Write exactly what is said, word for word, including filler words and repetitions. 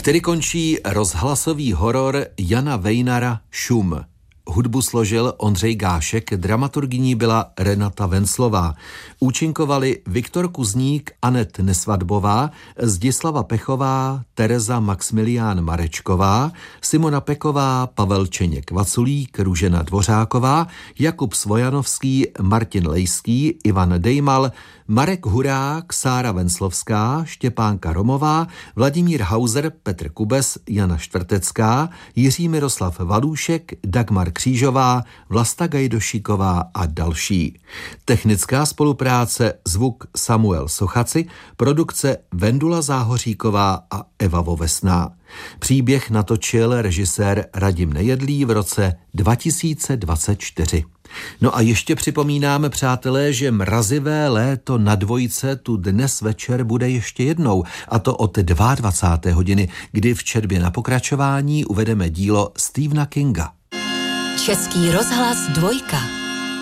Tak tedy končí rozhlasový horor Jana Vejnara Šum. Hudbu složil Ondřej Gášek, dramaturgyní byla Renata Venclová. Účinkovali Viktor Kuzník, Anet Nesvadbová, Zdislava Pechová, Tereza Maxmilián Marečková, Simona Peková, Pavel Čeněk Vaculík, Růžena Dvořáková, Jakub Svojanovský, Martin Lejský, Ivan Dejmal, Marek Hurák, Sára Venclovská, Štěpánka Romová, Vladimír Hauser, Petr Kubes, Jana Štvrtecká, Jiří Miroslav Valůšek, Dagmar Křížová, Vlasta Gajdošíková a další. Technická spolupráce, zvuk Samuel Sochaci, produkce Vendula Záhoříková a Eva Vovesná. Příběh natočil režisér Radim Nejedlý v roce dva tisíce dvacet čtyři. No a ještě připomínáme, přátelé, že mrazivé léto na dvojce tu dnes večer bude ještě jednou, a to od dvacáté druhé hodiny, kdy v četbě na pokračování uvedeme dílo Stephena Kinga. Český rozhlas dvojka.